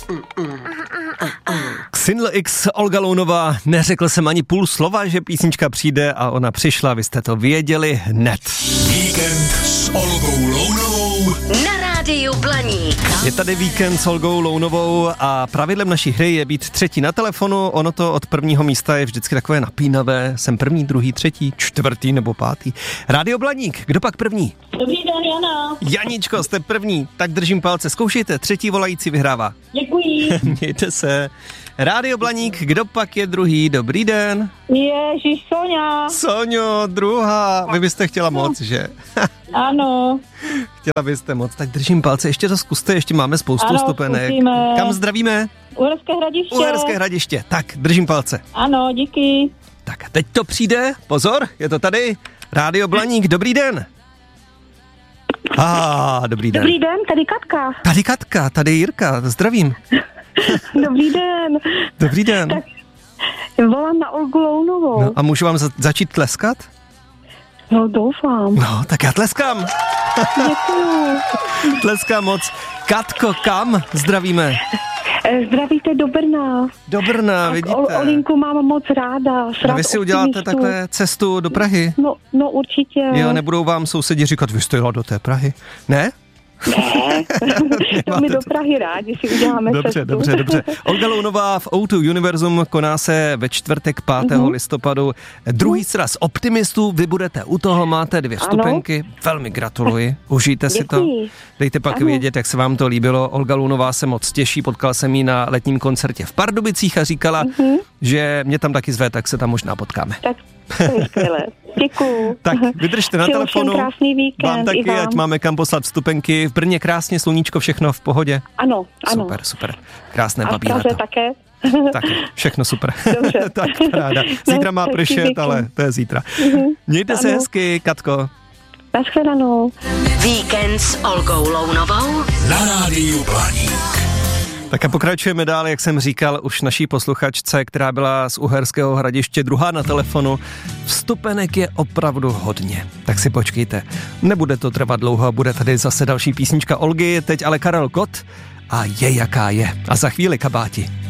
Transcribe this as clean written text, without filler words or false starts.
Xindl X, Olga Lounová, neřekl jsem ani půl slova, že písnička přijde a ona přišla, vy jste to věděli hned. Víkend s Olgou Lounovou na rádiu Blaník. Je tady víkend s Olgou Lounovou a pravidlem naší hry je být třetí na telefonu. Ono to od prvního místa je vždycky takové napínavé. Jsem první, druhý, třetí, čtvrtý nebo pátý. Rádio Blaník, kdo pak první? Dobrý den, Jana. Janičko, jste první, tak držím palce. Zkoušejte, třetí volající vyhrává. Děkuji. Mějte se. Rádio Blaník, kdo pak je druhý? Dobrý den. Ježíš, Soňa. Soňo, druhá. Vy byste chtěla moc, že? Ano. Chtěla byste moc, tak držím palce. Ještě to zkuste, ještě máme spoustu stupenek. Zkusíme. Kam zdravíme? Uherské Hradiště. Uherské Hradiště. Tak, držím palce. Ano, díky. Tak a teď to přijde. Pozor, je to tady. Rádio Blaník, dobrý den. Dobrý den. Dobrý den, tady Katka. Tady Katka, tady Jirka, zdravím. Dobrý den. Dobrý den. Tak volám na Olgu Lounovou. No, a můžu vám začít tleskat? No, doufám. No, tak já tleskám. Děkuju. Tleskám moc. Katko, kam zdravíme? Zdravíte do Brna. Do Brna, vidíte. Olinku mám moc ráda. A vy si uděláte takhle cestu do Prahy? No určitě. Jo, nebudou vám sousedi říkat, vy jste jela do té Prahy? Ne? Ne, to my do Prahy rádi si uděláme cestu. Dobře. Olga Lounová v O2 Univerzum koná se ve čtvrtek 5. listopadu. Druhý sraz optimistů, vy budete u toho, máte 2 vstupenky. Velmi gratuluji, užijte si to. Dejte pak vědět, jak se vám to líbilo. Olga Lounová se moc těší, potkal jsem ji na letním koncertě v Pardubicích a říkala, že mě tam taky zve, tak se tam možná potkáme. Tak to je skvělé. Děkuju. Tak vydržte na telefonu. Krásný víkend. Vám taky, ať máme kam poslat vstupenky. V Brně krásně, sluníčko, všechno v pohodě. Ano. Super. Krásné a papíra. A také. Taky, všechno super. Dobře. Tak ráda. Zítra má pršet, ale to je zítra. Mějte se hezky, Katko. Naschledanou. Víkend s Olgou Lounovou na rádiu Blaník. Tak a pokračujeme dál, jak jsem říkal, už naší posluchačce, která byla z Uherského Hradiště druhá na telefonu. Vstupenek je opravdu hodně, tak si počkejte. Nebude to trvat dlouho, bude tady zase další písnička Olgy, teď ale Karel Gott a Je jaká je. A za chvíli kabáti.